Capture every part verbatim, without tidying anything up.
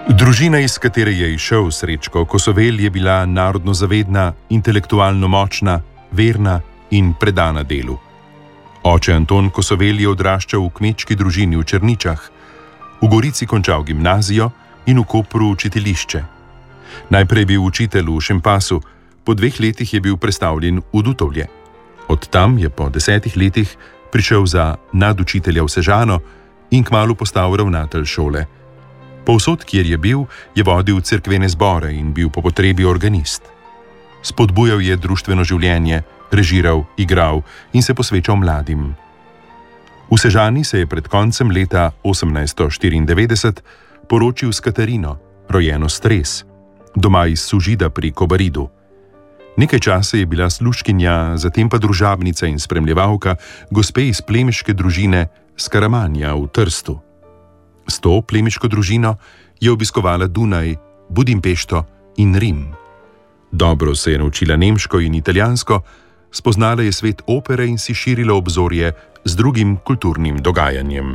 Družina, iz katere je izšel Srečko Kosovel, je bila narodno zavedna, intelektualno močna, verna in predana delu. Oče Anton Kosovel je odraščal v kmečki družini v Črničah, v Gorici končal gimnazijo in v Kopru učiteljišče. Najprej je bil učitelj v Šempasu, po dveh letih je bil prestavljen v Dutovlje. Od tam je po desetih letih prišel za nadučitelja v Sežano in kmalu postal ravnatelj šole. Povsod, kjer je bil, je vodil cerkvene zbore in bil po potrebi organist. Spodbujal je društveno življenje, režiral, igral in se posvečal mladim. V Sežani se je pred koncem leta osemnajststo štiriindevetdeset poročil s Katarino, rojeno Stres, doma iz Sužida pri Kobaridu. Nekaj časa je bila služkinja, zatem pa družabnica in spremljevalka gospe iz plemiške družine Skaramanja v Trstu. S to plemiško družino je obiskovala Dunaj, Budimpešto in Rim. Dobro se je naučila nemško in italijansko, spoznala je svet opere in si širila obzorje z drugim kulturnim dogajanjem.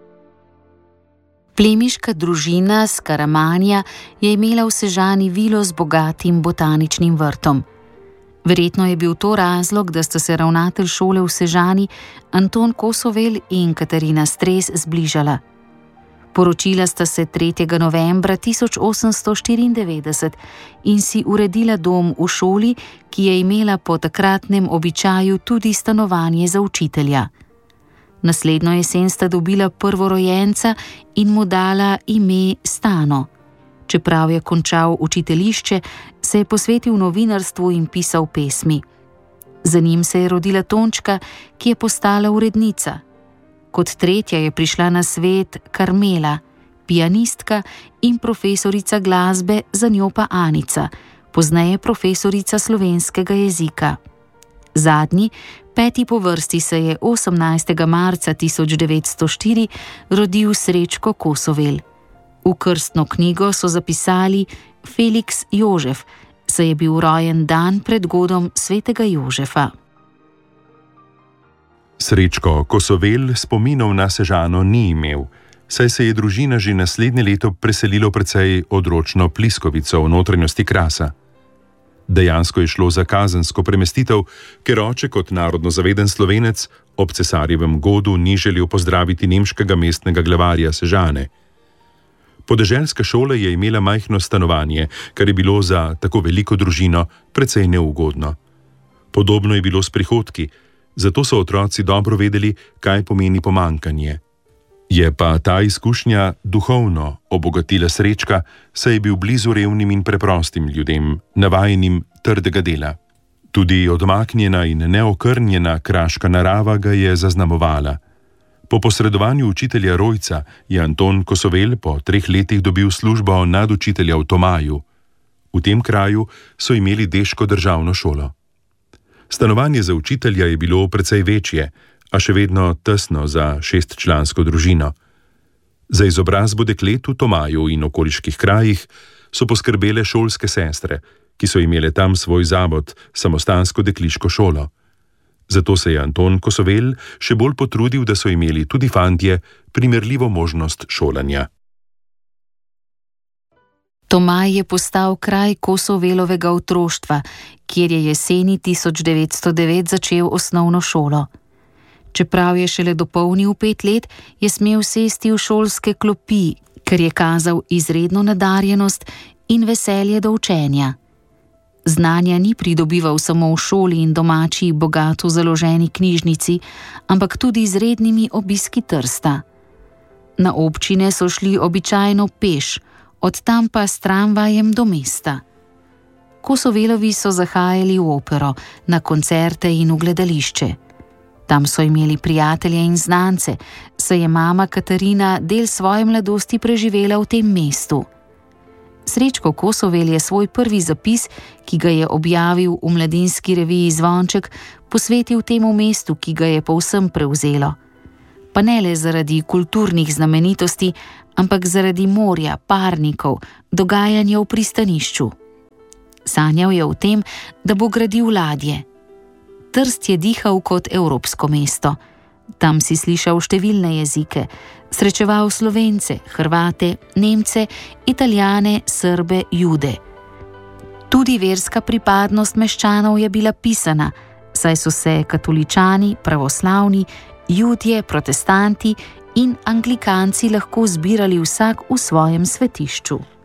Plemiška družina Skaramanja je imela v Sežani vilo z bogatim botaničnim vrtom. Verjetno je bil to razlog, da sta se ravnatelj šole v Sežani Anton Kosovel in Katarina Stres zbližala. Poročila sta se tretjega novembra tisoč osemsto štiriindevetdeset in si uredila dom v šoli, ki je imela po takratnem običaju tudi stanovanje za učitelja. Naslednjo jesen sta dobila prvorojenca in mu dala ime Stano. Čeprav je končal učiteljišče, se je posvetil novinarstvu in pisal pesmi. Za njim se je rodila Tončka, ki je postala urednica. Kot tretja je prišla na svet Karmela, pianistka in profesorica glasbe, za njo pa Anica, pozneje profesorica slovenskega jezika. Zadnji, peti po vrsti, se je osemnajstega marca tisoč devetsto štiri rodil Srečko Kosovel. V krstno knjigo so zapisali Felix Jožef, saj je bil rojen dan pred godom svetega Jožefa. Srečko Kosovel spominov na Sežano ni imel, saj se je družina že naslednje leto preselilo precej odročno Pliskovico v notranjosti Krasa. Dejansko je šlo za kazensko premestitev, ker oče kot narodno zaveden Slovenec ob cesarjevem godu ni želel pozdraviti nemškega mestnega glavarja Sežane. Podeželska šola je imela majhno stanovanje, kar je bilo za tako veliko družino precej neugodno. Podobno je bilo s prihodki, zato so otroci dobro vedeli, kaj pomeni pomanjkanje. Je pa ta izkušnja duhovno obogatila Srečka, saj je bil blizu revnim in preprostim ljudem, navajenim trdega dela. Tudi odmaknjena in neokrnjena kraška narava ga je zaznamovala. Po posredovanju učitelja Rojca je Anton Kosovel po treh letih dobil službo nadučitelja v Tomaju. V tem kraju so imeli deško državno šolo. Stanovanje za učitelja je bilo precej večje, a še vedno tesno za šestčlansko družino. Za izobrazbo deklet v Tomaju in okoliških krajih so poskrbele šolske sestre, ki so imele tam svoj zavod, samostansko dekliško šolo. Zato se je Anton Kosovel še bolj potrudil, da so imeli tudi fantje primerljivo možnost šolanja. Tomaj je postal kraj Kosovelovega otroštva, kjer je jeseni tisoč devetsto devet začel osnovno šolo. Čeprav je šele dopolnil pet let, je smel sesti v šolske klopi, ker je kazal izredno nadarjenost in veselje do učenja. Znanja ni pridobival samo v šoli in domači bogato založeni knjižnici, ampak tudi z rednimi obiski Trsta. Na občine so šli običajno peš, od tam pa s tramvajem do mesta. Kosovelovi so zahajali v opero, na koncerte in v gledališče. Tam so imeli prijatelje in znance, saj je mama Katarina del svoje mladosti preživela v tem mestu. Srečko Kosovel je svoj prvi zapis, ki ga je objavil v mladinski reviji Zvonček, posvetil temu mestu, ki ga je povsem prevzelo. Pa ne le zaradi kulturnih znamenitosti, ampak zaradi morja, parnikov, dogajanja v pristanišču. Sanjal je o tem, da bo gradil ladje. Trst je dihal kot evropsko mesto. Tam si slišal številne jezike, srečeval Slovence, Hrvate, Nemce, Italijane, Srbe, Jude. Tudi verska pripadnost meščanov je bila pisana, saj so se katoličani, pravoslavni, Judje, protestanti in anglikanci lahko zbirali vsak v svojem svetišču.